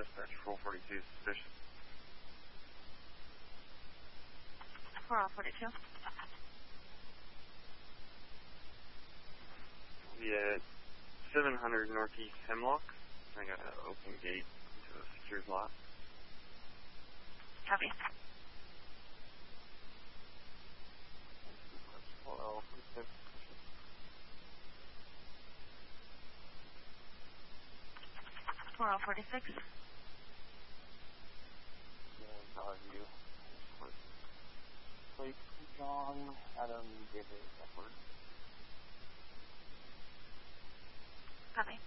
dispatch, 442 suspicious. 4042. Yeah, 700 Northeast Hemlock. I got an open gate to a secured lot. Copy. Well, 4046. Value. Plate John Adam David Edward. Copy.